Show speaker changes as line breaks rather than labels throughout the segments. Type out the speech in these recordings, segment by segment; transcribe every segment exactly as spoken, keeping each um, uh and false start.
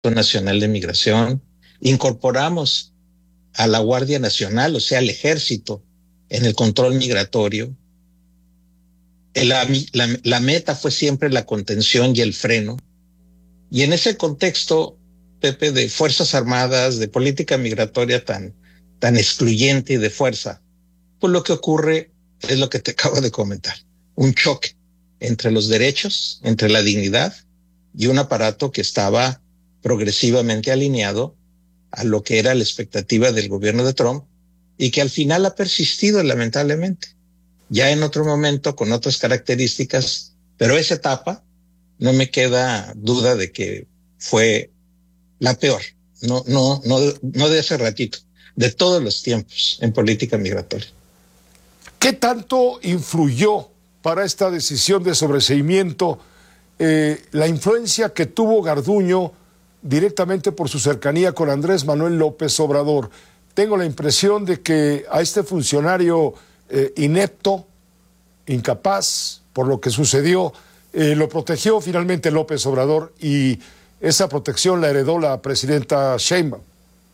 Nacional de Migración, incorporamos a la Guardia Nacional, o sea, al Ejército, en el control migratorio. La, la, la meta fue siempre la contención y el freno. Y en ese contexto, Pepe, de Fuerzas Armadas, de política migratoria tan, tan excluyente y de fuerza, pues lo que ocurre es lo que te acabo de comentar, un choque entre los derechos, entre la dignidad y un aparato que estaba progresivamente alineado a lo que era la expectativa del gobierno de Trump y que al final ha persistido lamentablemente, ya en otro momento con otras características, pero esa etapa no me queda duda de que fue la peor, no, no, no, no de ese ratito, de todos los tiempos en política migratoria.
¿Qué tanto influyó para esta decisión de sobreseimiento eh, la influencia que tuvo Garduño directamente por su cercanía con Andrés Manuel López Obrador? Tengo la impresión de que a este funcionario eh, inepto, incapaz, por lo que sucedió, eh, lo protegió finalmente López Obrador y esa protección la heredó la presidenta Sheinbaum.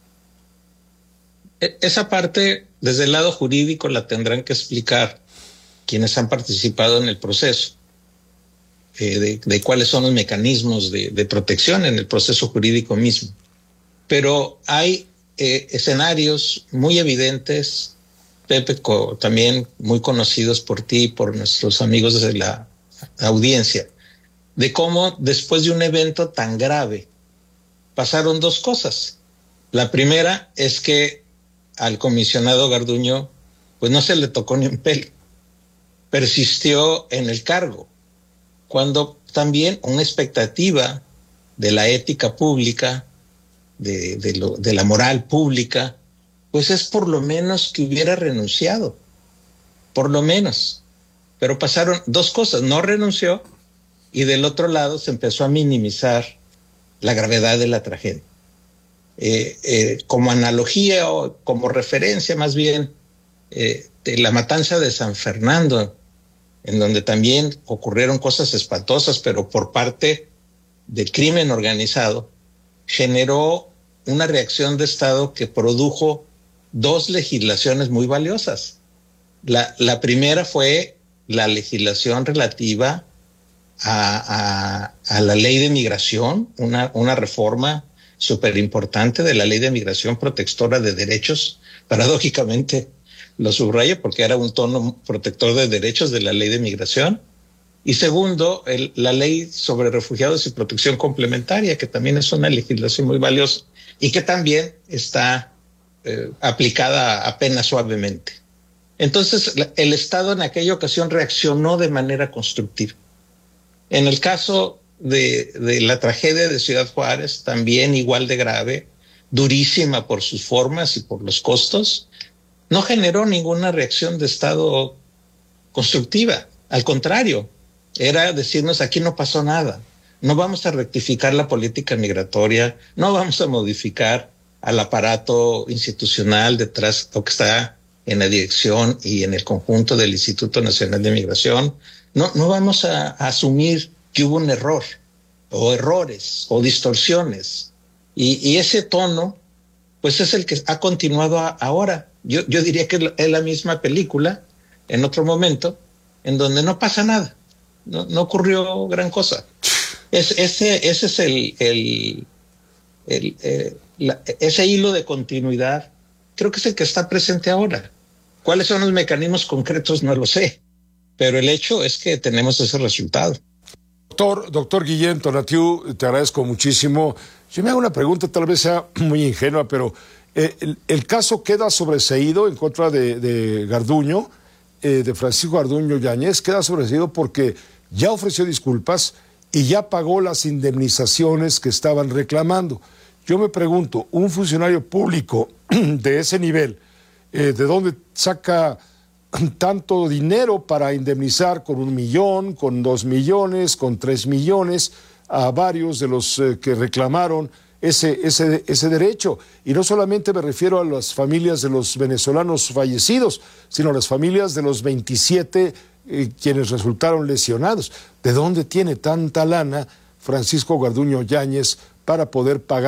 Esa parte, desde el lado jurídico, la tendrán que explicar quienes han participado en el proceso, eh, de, de cuáles son los mecanismos de, de protección en el proceso jurídico mismo. Pero hay eh, escenarios muy evidentes, Pepe, co, también muy conocidos por ti y por nuestros amigos de la audiencia, de cómo después de un evento tan grave pasaron dos cosas. La primera es que al comisionado Garduño pues no se le tocó ni un pelo, persistió en el cargo, cuando también una expectativa de la ética pública, de, de, lo, de la moral pública, pues es por lo menos que hubiera renunciado, por lo menos. Pero pasaron dos cosas, no renunció y del otro lado se empezó a minimizar la gravedad de la tragedia. Eh, eh, como analogía o como referencia más bien eh, de la matanza de San Fernando, en donde también ocurrieron cosas espantosas, pero por parte del crimen organizado, generó una reacción de Estado que produjo dos legislaciones muy valiosas. La, la primera fue la legislación relativa a, a, a la ley de migración, una, una reforma súper importante de la ley de migración protectora de derechos. Paradójicamente lo subrayo porque era un tono protector de derechos de la ley de migración. Y segundo, el, la ley sobre refugiados y protección complementaria, que también es una legislación muy valiosa y que también está eh, aplicada apenas suavemente. Entonces, la, el Estado en aquella ocasión reaccionó de manera constructiva. En el caso de, de la tragedia de Ciudad Juárez, también igual de grave, durísima por sus formas y por los costos, no generó ninguna reacción de Estado constructiva. Al contrario, era decirnos aquí no pasó nada, no vamos a rectificar la política migratoria, no vamos a modificar al aparato institucional detrás o que está en la dirección y en el conjunto del Instituto Nacional de Migración, no, no vamos a, a asumir que hubo un error o errores o distorsiones y, y ese tono pues es el que ha continuado a, ahora. Yo, yo diría que es la misma película en otro momento en donde no pasa nada. No, no ocurrió gran cosa. Es, ese, ese es el, el, el eh, la, ese hilo de continuidad, creo que es el que está presente ahora. ¿Cuáles son los mecanismos concretos? No lo sé, pero el hecho es que tenemos ese resultado.
Doctor, doctor Guillén Tonatiuh, te agradezco muchísimo. Yo me hago una pregunta, tal vez sea muy ingenua, pero eh, el, el caso queda sobreseído en contra de, de Garduño, eh, de Francisco Garduño Yáñez, queda sobreseído porque ya ofreció disculpas y ya pagó las indemnizaciones que estaban reclamando. Yo me pregunto, un funcionario público de ese nivel, eh, ¿de dónde saca tanto dinero para indemnizar con un millón, con dos millones, con tres millones a varios de los eh, que reclamaron ese, ese, ese derecho? Y no solamente me refiero a las familias de los venezolanos fallecidos, sino a las familias de los veintisiete eh, quienes resultaron lesionados. ¿De dónde tiene tanta lana Francisco Garduño Yáñez para poder pagar